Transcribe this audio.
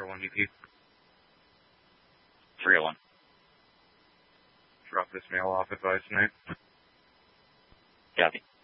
for 1DP. 301. Drop this mail off advice tonight. Copy.